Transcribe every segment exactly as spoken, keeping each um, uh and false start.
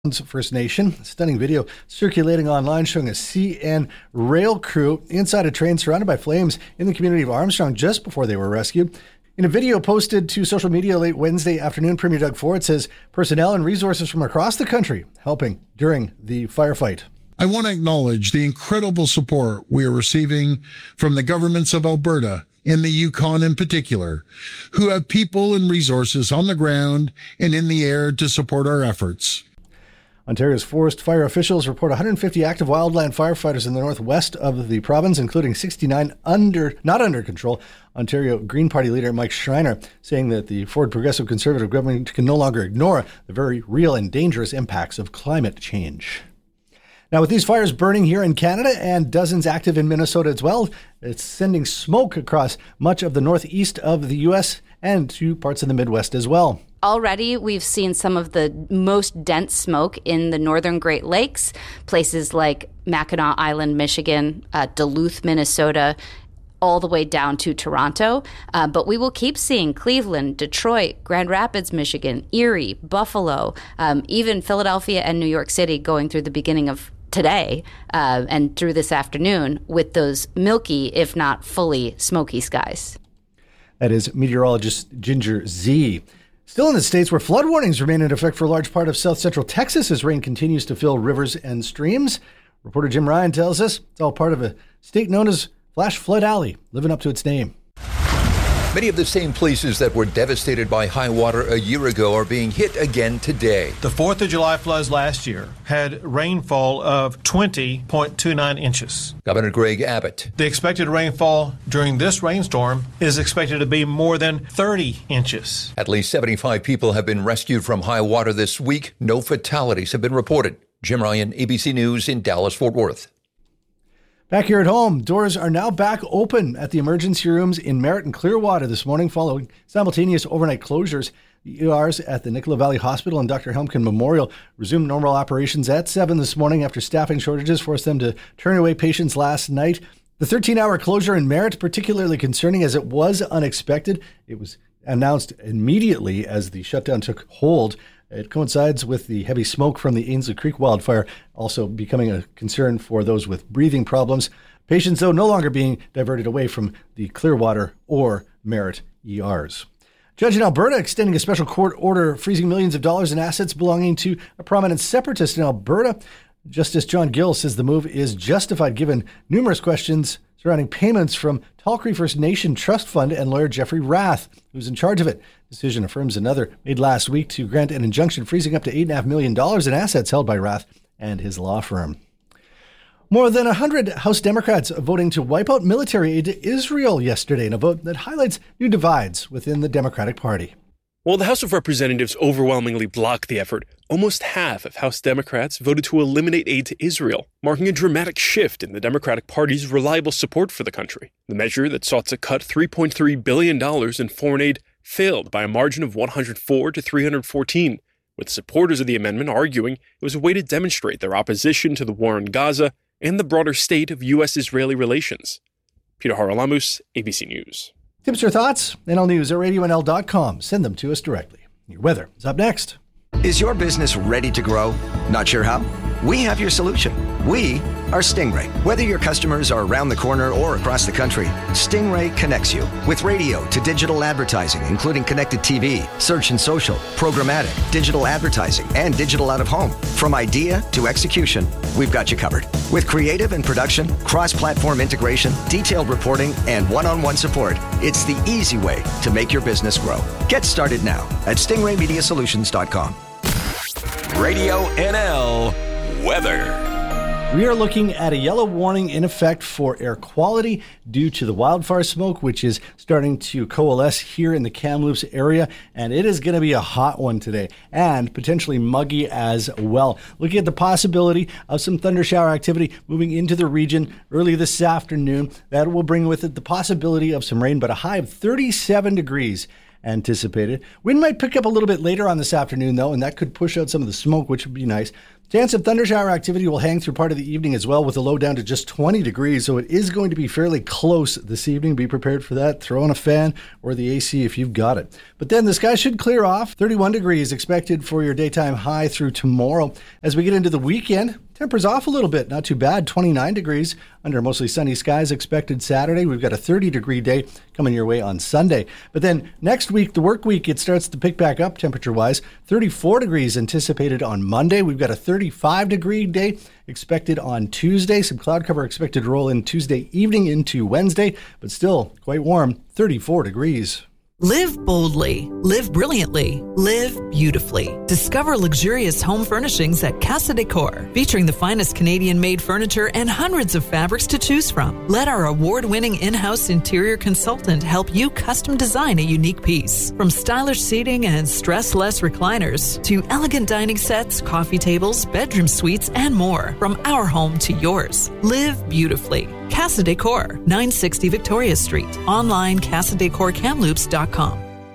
First Nation. A stunning video circulating online showing a C N rail crew inside a train surrounded by flames in the community of Armstrong just before they were rescued. In a video posted to social media late Wednesday afternoon, Premier Doug Ford says personnel and resources from across the country helping during the firefight. I want to acknowledge the incredible support we are receiving from the governments of Alberta and the Yukon in particular, who have people and resources on the ground and in the air to support our efforts. Ontario's forest fire officials report one hundred fifty active wildland firefighters in the northwest of the province, including sixty-nine under not under control. Ontario Green Party leader Mike Schreiner saying that the Ford Progressive Conservative government can no longer ignore the very real and dangerous impacts of climate change. Now, with these fires burning here in Canada and dozens active in Minnesota as well, it's sending smoke across much of the northeast of the U S and to parts of the Midwest as well. Already, we've seen some of the most dense smoke in the northern Great Lakes, places like Mackinac Island, Michigan, uh, Duluth, Minnesota, all the way down to Toronto. Uh, but we will keep seeing Cleveland, Detroit, Grand Rapids, Michigan, Erie, Buffalo, um, even Philadelphia and New York City going through the beginning of today uh, and through this afternoon with those milky, if not fully smoky skies. That is meteorologist Ginger Z. Still in the states where flood warnings remain in effect for a large part of south central Texas as rain continues to fill rivers and streams. Reporter Jim Ryan tells us it's all part of a state known as Flash Flood Alley, living up to its name. Many of the same places that were devastated by high water a year ago are being hit again today. The fourth of July floods last year had rainfall of twenty point two nine inches. Governor Greg Abbott. The expected rainfall during this rainstorm is expected to be more than thirty inches. At least seventy-five people have been rescued from high water this week. No fatalities have been reported. Jim Ryan, A B C News in Dallas-Fort Worth. Back here at home, doors are now back open at the emergency rooms in Merritt and Clearwater this morning following simultaneous overnight closures. The E Rs at the Nicola Valley Hospital and Doctor Helmkin Memorial resumed normal operations at seven this morning after staffing shortages forced them to turn away patients last night. The thirteen-hour closure in Merritt particularly concerning as it was unexpected. It was announced immediately as the shutdown took hold. It coincides with the heavy smoke from the Ainslie Creek wildfire also becoming a concern for those with breathing problems. Patients, though, no longer being diverted away from the Clearwater or Merritt E Rs. Judge in Alberta extending a special court order freezing millions of dollars in assets belonging to a prominent separatist in Alberta. Justice John Gill says the move is justified given numerous questions surrounding payments from Tall Cree First Nation Trust Fund and lawyer Jeffrey Rath, who's in charge of it. Decision affirms another made last week to grant an injunction freezing up to eight point five million dollars in assets held by Rath and his law firm. More than one hundred House Democrats voting to wipe out military aid to Israel yesterday in a vote that highlights new divides within the Democratic Party. While the House of Representatives overwhelmingly blocked the effort, almost half of House Democrats voted to eliminate aid to Israel, marking a dramatic shift in the Democratic Party's reliable support for the country. The measure that sought to cut three point three billion dollars in foreign aid failed by a margin of one hundred four to three hundred fourteen, with supporters of the amendment arguing it was a way to demonstrate their opposition to the war in Gaza and the broader state of U S Israeli relations. Peter Haralamus, A B C News. Tips or thoughts? N L News at radio N L dot com. Send them to us directly. Your weather is up next. Is your business ready to grow? Not sure how? We have your solution. We are Stingray. Whether your customers are around the corner or across the country, Stingray connects you with radio to digital advertising, including connected T V, search and social, programmatic, digital advertising, and digital out of home. From idea to execution, we've got you covered. With creative and production, cross-platform integration, detailed reporting, and one-on-one support, it's the easy way to make your business grow. Get started now at stingray media solutions dot com. Radio N L weather. We are looking at a yellow warning in effect for air quality due to the wildfire smoke, which is starting to coalesce here in the Kamloops area. And it is going to be a hot one today and potentially muggy as well. Looking at the possibility of some thunder shower activity moving into the region early this afternoon. That will bring with it the possibility of some rain, but a high of thirty-seven degrees anticipated. Wind might pick up a little bit later on this afternoon, though, and that could push out some of the smoke, which would be nice. Chance of thundershower activity will hang through part of the evening as well, with a low down to just twenty degrees, so it is going to be fairly close this evening. Be prepared for that. Throw on a fan or the A C if you've got it. But then the sky should clear off. thirty-one degrees expected for your daytime high through tomorrow. As we get into the weekend, tempers off a little bit. Not too bad. twenty-nine degrees under mostly sunny skies expected Saturday. We've got a thirty degree day coming your way on Sunday. But then next week, the work week, it starts to pick back up temperature-wise. thirty-four degrees anticipated on Monday. We've got a thirty-five degree day expected on Tuesday. Some cloud cover expected to roll in Tuesday evening into Wednesday, but still quite warm, thirty-four degrees. Live boldly, live brilliantly, live beautifully. Discover luxurious home furnishings at Casa Decor, featuring the finest Canadian-made furniture and hundreds of fabrics to choose from. Let our award-winning in-house interior consultant help you custom design a unique piece. From stylish seating and stress-less recliners to elegant dining sets, coffee tables, bedroom suites, and more. From our home to yours. Live beautifully. Casa Decor, nine sixty Victoria Street. Online, casa decor kamloops dot com.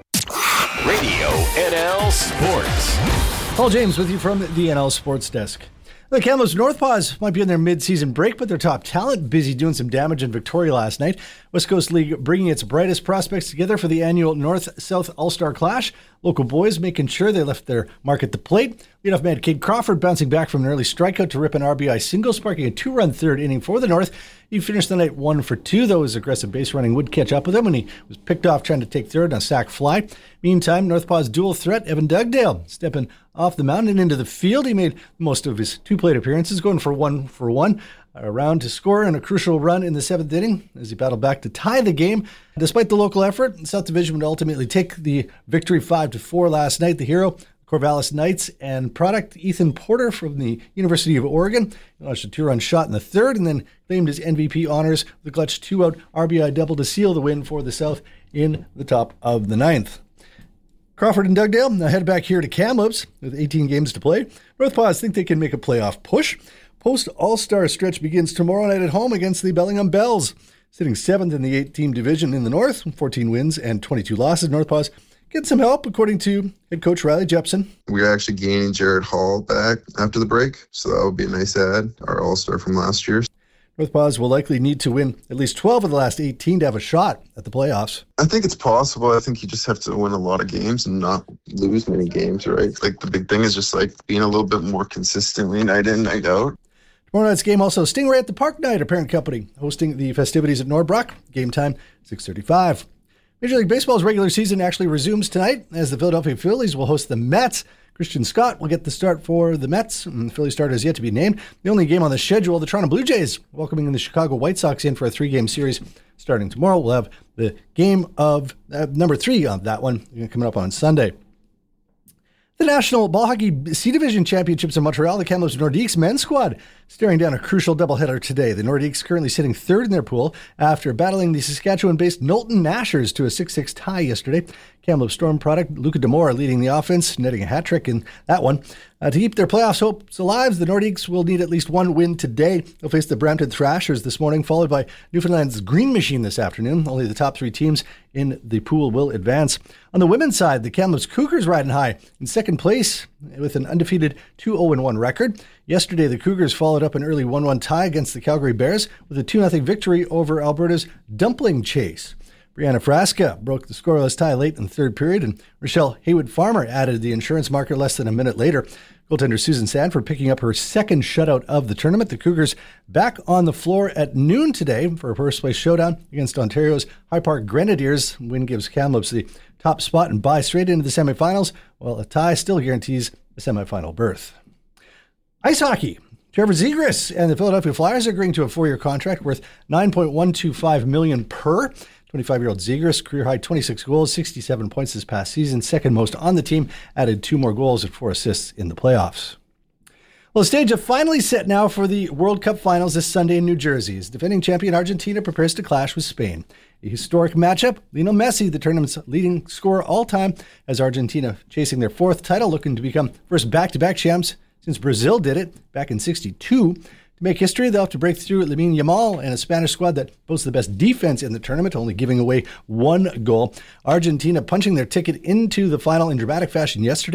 Radio N L Sports. Paul James with you from the N L Sports Desk. The Kamloops Northpaws might be in their mid-season break, but their top talent busy doing some damage in Victoria last night. West Coast League bringing its brightest prospects together for the annual North-South All-Star Clash. Local boys making sure they left their mark at the plate. Leadoff man Cade Crawford bouncing back from an early strikeout to rip an R B I single, sparking a two-run third inning for the North. He finished the night one for two, though his aggressive base running would catch up with him when he was picked off trying to take third on a sac fly. Meantime, Northpaw's dual threat, Evan Dugdale, stepping off the mound and into the field. He made most of his two plate appearances, going for one for one. Around to score and a crucial run in the seventh inning as he battled back to tie the game. Despite the local effort, the South Division would ultimately take the victory five to four last night. The hero, Corvallis Knights, and product Ethan Porter from the University of Oregon launched a two-run shot in the third and then claimed his M V P honors with a clutch two-out R B I double to seal the win for the South in the top of the ninth. Crawford and Dugdale now head back here to Kamloops with eighteen games to play. Northpaws think they can make a playoff push. Post-All-Star stretch begins tomorrow night at home against the Bellingham Bells. Sitting seventh in the eight-team division in the North, fourteen wins and twenty-two losses. Northpaws get some help, according to head coach Riley Jepson. We're actually gaining Jared Hall back after the break, so that would be a nice add, our All-Star from last year. Northpaws will likely need to win at least twelve of the last eighteen to have a shot at the playoffs. I think it's possible. I think you just have to win a lot of games and not lose many games, right? Like, the big thing is just, like, being a little bit more consistently night in, night out. Tomorrow night's game also Stingray at the Park Night, a parent company, hosting the festivities at Norbrook. Game time, six thirty-five. Major League Baseball's regular season actually resumes tonight as the Philadelphia Phillies will host the Mets. Christian Scott will get the start for the Mets. The Phillies start is yet to be named. The only game on the schedule, the Toronto Blue Jays welcoming the Chicago White Sox in for a three-game series starting tomorrow. We'll have the game of uh, number three on that one coming up on Sunday. The National Ball Hockey C Division Championships in Montreal, the Kamloops Nordiques men's squad staring down a crucial doubleheader today. The Nordiques currently sitting third in their pool after battling the Saskatchewan-based Knowlton Nashers to a six six tie yesterday. Kamloops Storm product Luca Demore leading the offense, netting a hat trick in that one. Uh, to keep their playoffs hopes alive, the Nordiques will need at least one win today. They'll face the Brampton Thrashers this morning, followed by Newfoundland's Green Machine this afternoon. Only the top three teams in the pool will advance. On the women's side, the Kamloops Cougars riding high in second place with an undefeated two oh one record. Yesterday, the Cougars followed up an early one one tie against the Calgary Bears with a two nothing victory over Alberta's Dumpling Chase. Brianna Frasca broke the scoreless tie late in the third period, and Rochelle Haywood-Farmer added the insurance marker less than a minute later. Goaltender Susan Sanford picking up her second shutout of the tournament. The Cougars back on the floor at noon today for a first-place showdown against Ontario's High Park Grenadiers. Win gives Kamloops the top spot and bye straight into the semifinals, while a tie still guarantees a semifinal berth. Ice hockey. Trevor Zegras and the Philadelphia Flyers are agreeing to a four-year contract worth nine point one two five million dollars per. twenty-five-year-old Zegras, career-high twenty-six goals, sixty-seven points this past season, second most on the team, added two more goals and four assists in the playoffs. Well, the stage is finally set now for the World Cup finals this Sunday in New Jersey as defending champion Argentina prepares to clash with Spain. A historic matchup. Lionel Messi, the tournament's leading scorer all time, as Argentina chasing their fourth title, looking to become first back-to-back champs since Brazil did it back in sixty-two. To make history, they'll have to break through Lamine Yamal and a Spanish squad that boasts the best defense in the tournament, only giving away one goal. Argentina punching their ticket into the final in dramatic fashion yesterday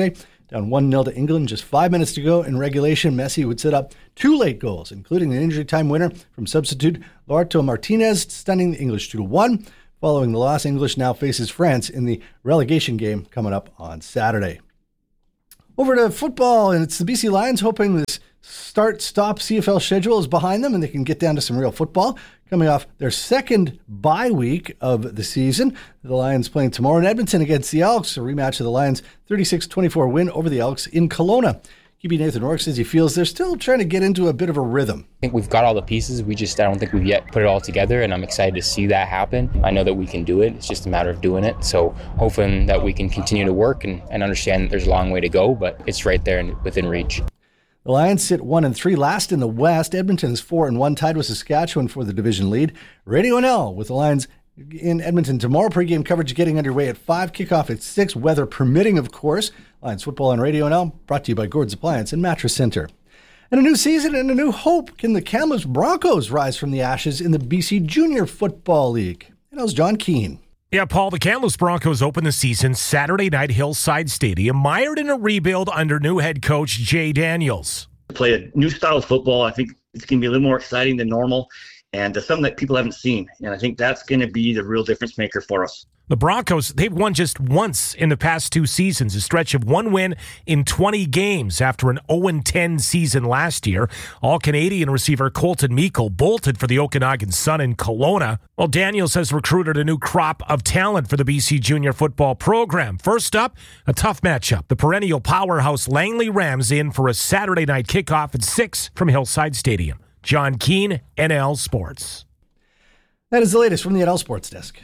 down one nil to England. Just five minutes to go in regulation. Messi would set up two late goals, including an injury time winner from substitute Lautaro Martinez, stunning the English two to one. Following the loss, English now faces France in the relegation game coming up on Saturday. Over to football, and it's the B C Lions hoping this start-stop C F L schedule is behind them and they can get down to some real football. Coming off their second bye week of the season, the Lions playing tomorrow in Edmonton against the Elks, a rematch of the Lions' thirty-six twenty-four win over the Elks in Kelowna. Q B Nathan Rourke says he feels they're still trying to get into a bit of a rhythm. I think we've got all the pieces. We just, I don't think we've yet put it all together, and I'm excited to see that happen. I know that we can do it. It's just a matter of doing it. So hoping that we can continue to work and, and understand that there's a long way to go, but it's right there and within reach. The Lions sit one and three, last in the West. Edmonton is four and one, tied with Saskatchewan for the division lead. Radio N L with the Lions in Edmonton tomorrow. Pre-game coverage getting underway at five, kickoff at six, weather permitting, of course. Lions football on Radio N L, brought to you by Gord's Appliance and Mattress Center. And a new season and a new hope. Can the Kamloops Broncos rise from the ashes in the B C Junior Football League? And that was John Keane. Yeah, Paul, the Kamloops Broncos open the season Saturday night, Hillside Stadium, mired in a rebuild under new head coach Jay Daniels. Play a new style of football. I think it's going to be a little more exciting than normal, and uh, something that people haven't seen. And I think that's going to be the real difference maker for us. The Broncos, they've won just once in the past two seasons, a stretch of one win in twenty games after an oh and ten season last year. All-Canadian receiver Colton Meikle bolted for the Okanagan Sun in Kelowna. Well, Daniels has recruited a new crop of talent for the B C Junior football program. First up, a tough matchup. The perennial powerhouse Langley Rams in for a Saturday night kickoff at six from Hillside Stadium. John Keane, N L Sports. That is the latest from the N L Sports Desk.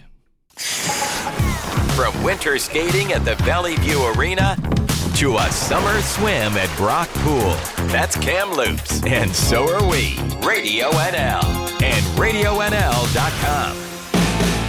From winter skating at the Valley View Arena to a summer swim at Brock Pool. That's Kamloops, and so are we. Radio N L and radio N L dot com.